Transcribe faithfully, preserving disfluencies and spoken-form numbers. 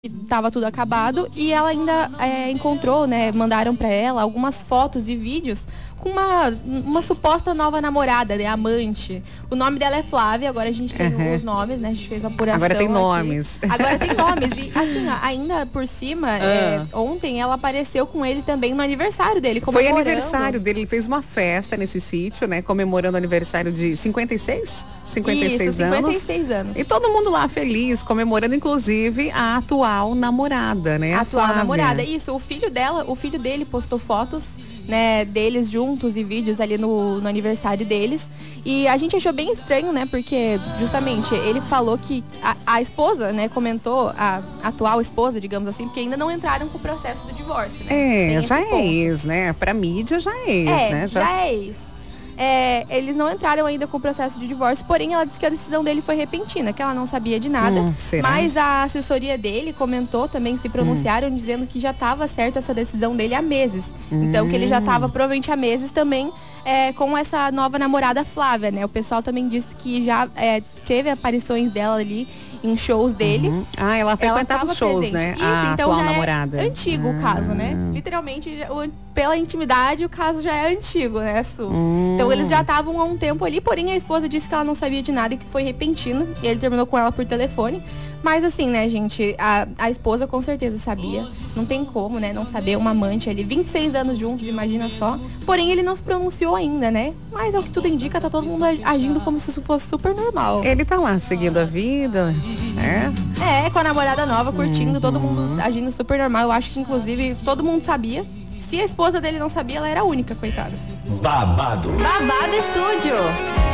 Tava tudo acabado e ela ainda é, encontrou, né, mandaram pra ela algumas fotos e vídeos com uma, uma suposta nova namorada, né, amante. O nome dela é Flávia, agora a gente tem uhum. os nomes, né, a gente fez a apuração. Agora tem aqui. nomes. Agora tem nomes e assim, ó, ainda por cima, ah. é, ontem ela apareceu com ele também no aniversário dele, comemorando. Foi aniversário dele, ele fez uma festa nesse sítio, né, comemorando o aniversário de cinquenta e seis? cinquenta e seis Isso, anos. cinquenta e seis anos. E todo mundo lá feliz, comemorando inclusive a atual namorada, né? A atual Flávia. namorada, isso, o filho dela, o filho dele postou fotos, né, deles juntos e vídeos ali no, no aniversário deles. E a gente achou bem estranho, né, porque justamente ele falou que a, a esposa, né, comentou, a atual esposa, digamos assim, porque ainda não entraram com o processo do divórcio, né? É, já é ex, né? Pra mídia já é ex, é, né? Já, já é ex. É, eles não entraram ainda com o processo de divórcio, porém ela disse que a decisão dele foi repentina, que ela não sabia de nada, hum, mas a assessoria dele comentou também, se pronunciaram hum. dizendo que já estava certa essa decisão dele há meses, hum. então que ele já estava provavelmente há meses também é, com essa nova namorada Flávia, né? O pessoal também disse que já é, teve aparições dela ali em shows dele. Uhum. Ah, ela frequentava os shows, presente. né? Isso, a então atual já namorada. É antigo ah. o caso, né? Literalmente, pela intimidade, o caso já é antigo, né, Su? Hum. Então eles já estavam há um tempo ali, porém a esposa disse que ela não sabia de nada e que foi repentino. E ele terminou com ela por telefone. Mas assim, né, gente, a, a esposa com certeza sabia. Não tem como, né, não saber uma amante ali. vinte e seis anos juntos, imagina só. Porém, ele não se pronunciou ainda, né? Mas ao que tudo indica, tá todo mundo agindo como se isso fosse super normal. Ele tá lá, seguindo a vida, né? É, com a namorada nova, curtindo, uhum. todo mundo agindo super normal. Eu acho que, inclusive, todo mundo sabia. Se a esposa dele não sabia, ela era a única, coitada. Babado. Babado Estúdio.